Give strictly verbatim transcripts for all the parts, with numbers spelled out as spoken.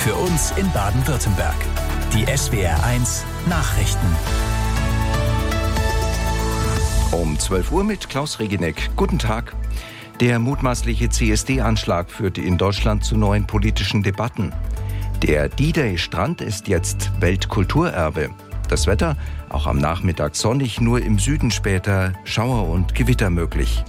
Für uns in Baden-Württemberg. Die S W R eins Nachrichten. Um zwölf Uhr mit Klaus Regeneck. Guten Tag. Der mutmaßliche C S D-Anschlag führte in Deutschland zu neuen politischen Debatten. Der D-Day-Strand ist jetzt Weltkulturerbe. Das Wetter, auch am Nachmittag sonnig, nur im Süden später Schauer und Gewitter möglich.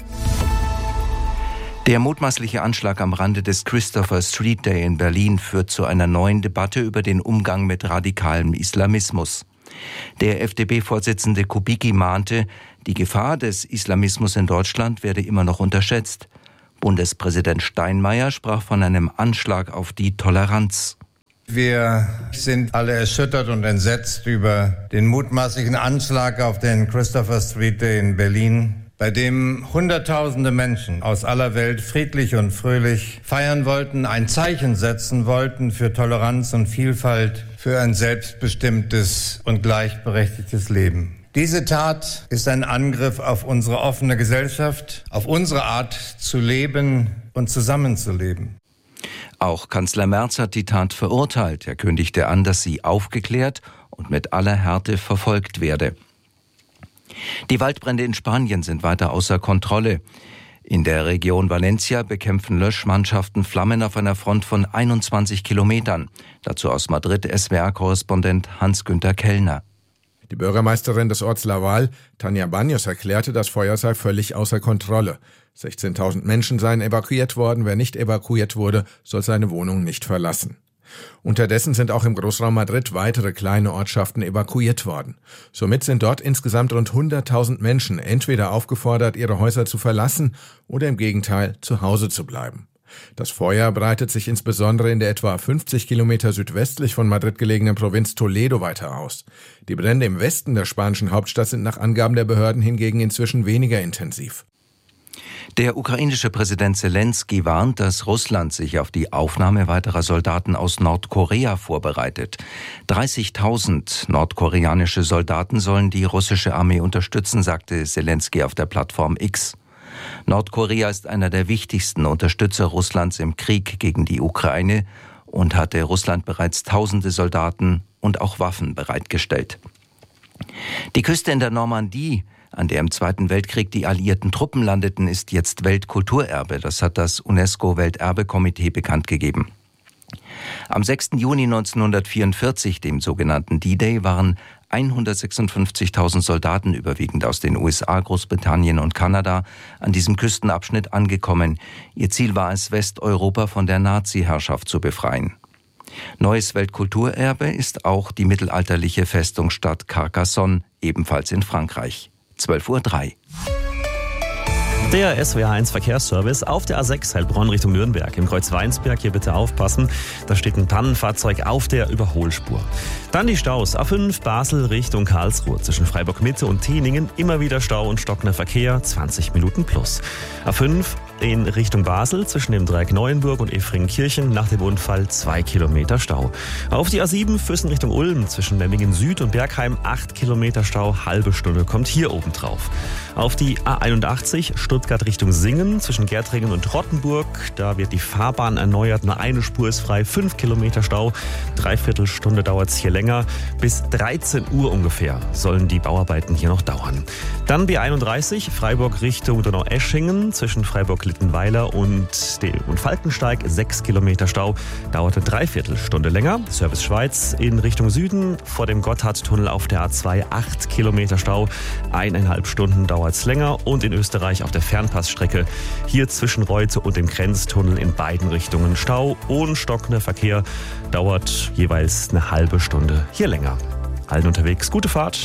Der mutmaßliche Anschlag am Rande des Christopher Street Day in Berlin führt zu einer neuen Debatte über den Umgang mit radikalem Islamismus. Der F D P-Vorsitzende Kubicki mahnte, die Gefahr des Islamismus in Deutschland werde immer noch unterschätzt. Bundespräsident Steinmeier sprach von einem Anschlag auf die Toleranz. Wir sind alle erschüttert und entsetzt über den mutmaßlichen Anschlag auf den Christopher Street Day in Berlin, bei dem Hunderttausende Menschen aus aller Welt friedlich und fröhlich feiern wollten, ein Zeichen setzen wollten für Toleranz und Vielfalt, für ein selbstbestimmtes und gleichberechtigtes Leben. Diese Tat ist ein Angriff auf unsere offene Gesellschaft, auf unsere Art zu leben und zusammenzuleben. Auch Kanzler Merz hat die Tat verurteilt. Er kündigte an, dass sie aufgeklärt und mit aller Härte verfolgt werde. Die Waldbrände in Spanien sind weiter außer Kontrolle. In der Region Valencia bekämpfen Löschmannschaften Flammen auf einer Front von einundzwanzig Kilometern. Dazu aus Madrid S W R-Korrespondent Hans-Günther Kellner. Die Bürgermeisterin des Orts Laval, Tania Baños, erklärte, das Feuer sei völlig außer Kontrolle. sechzehntausend Menschen seien evakuiert worden. Wer nicht evakuiert wurde, soll seine Wohnung nicht verlassen. Unterdessen sind auch im Großraum Madrid weitere kleine Ortschaften evakuiert worden. Somit sind dort insgesamt rund hunderttausend Menschen entweder aufgefordert, ihre Häuser zu verlassen oder im Gegenteil zu Hause zu bleiben. Das Feuer breitet sich insbesondere in der etwa fünfzig Kilometer südwestlich von Madrid gelegenen Provinz Toledo weiter aus. Die Brände im Westen der spanischen Hauptstadt sind nach Angaben der Behörden hingegen inzwischen weniger intensiv. Der ukrainische Präsident Zelensky warnt, dass Russland sich auf die Aufnahme weiterer Soldaten aus Nordkorea vorbereitet. dreißigtausend nordkoreanische Soldaten sollen die russische Armee unterstützen, sagte Zelensky auf der Plattform X. Nordkorea ist einer der wichtigsten Unterstützer Russlands im Krieg gegen die Ukraine und hatte Russland bereits tausende Soldaten und auch Waffen bereitgestellt. Die Küste in der Normandie, an der im Zweiten Weltkrieg die alliierten Truppen landeten, ist jetzt Weltkulturerbe. Das hat das UNESCO-Welterbekomitee bekannt gegeben. Am sechsten Juni neunzehnhundertvierundvierzig, dem sogenannten D-Day, waren hundertsechsundfünfzigtausend Soldaten, überwiegend aus den U S A, Großbritannien und Kanada, an diesem Küstenabschnitt angekommen. Ihr Ziel war es, Westeuropa von der Nazi-Herrschaft zu befreien. Neues Weltkulturerbe ist auch die mittelalterliche Festungsstadt Carcassonne, ebenfalls in Frankreich. zwölf Uhr drei. Der S W R eins Verkehrsservice auf der A sechs Heilbronn Richtung Nürnberg. Im Kreuz Weinsberg hier bitte aufpassen. Da steht ein Pannenfahrzeug auf der Überholspur. Dann die Staus. A fünf Basel Richtung Karlsruhe. Zwischen Freiburg Mitte und Thieningen immer wieder Stau und stockender Verkehr. zwanzig Minuten plus. A fünf in Richtung Basel zwischen dem Dreieck Neuenburg und Efringkirchen nach dem Unfall zwei Kilometer Stau. Auf die A sieben Füssen Richtung Ulm zwischen Memmingen Süd und Bergheim acht Kilometer Stau. Halbe Stunde kommt hier oben drauf. Auf die A einundachtzig Stuttgart Richtung Singen zwischen Gärtringen und Rottenburg. Da wird die Fahrbahn erneuert. Nur eine Spur ist frei. fünf Kilometer Stau. Dreiviertel Stunde dauert es hier länger. Bis dreizehn Uhr ungefähr sollen die Bauarbeiten hier noch dauern. Dann B einunddreißig Freiburg Richtung Donaueschingen zwischen Freiburg-Littenweiler und, und Falkensteig. sechs Kilometer Stau. Dauerte dreiviertel Stunde länger. Service Schweiz in Richtung Süden vor dem Gotthardtunnel auf der A zwei. acht Kilometer Stau. Eineinhalb Stunden dauert es länger. Und in Österreich auf der Fernpassstrecke hier zwischen Reute und dem Grenztunnel in beiden Richtungen Stau und stockender Verkehr dauert jeweils eine halbe Stunde hier länger. Allen unterwegs gute Fahrt.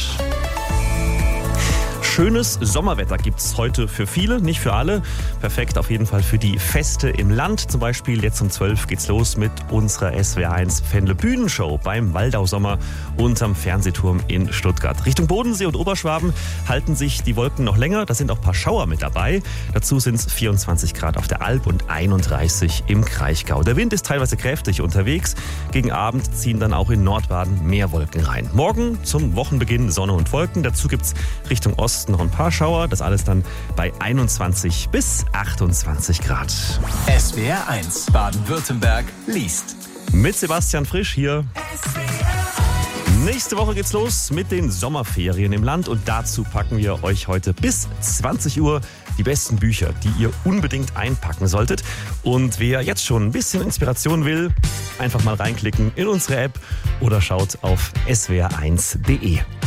Schönes Sommerwetter gibt es heute für viele, nicht für alle. Perfekt auf jeden Fall für die Feste im Land. Zum Beispiel jetzt um zwölf geht's los mit unserer S W R eins Fendle Bühnenshow beim Waldau-Sommer unterm Fernsehturm in Stuttgart. Richtung Bodensee und Oberschwaben halten sich die Wolken noch länger. Da sind auch ein paar Schauer mit dabei. Dazu sind es vierundzwanzig Grad auf der Alp und einunddreißig im Kraichgau. Der Wind ist teilweise kräftig unterwegs. Gegen Abend ziehen dann auch in Nordbaden mehr Wolken rein. Morgen zum Wochenbeginn Sonne und Wolken. Dazu gibt's Richtung Osten noch ein paar Schauer. Das alles dann bei einundzwanzig bis achtundzwanzig Grad. S W R eins Baden-Württemberg liest. Mit Sebastian Frisch hier. Nächste Woche geht's los mit den Sommerferien im Land und dazu packen wir euch heute bis zwanzig Uhr die besten Bücher, die ihr unbedingt einpacken solltet. Und wer jetzt schon ein bisschen Inspiration will, einfach mal reinklicken in unsere App oder schaut auf s w r eins punkt d e.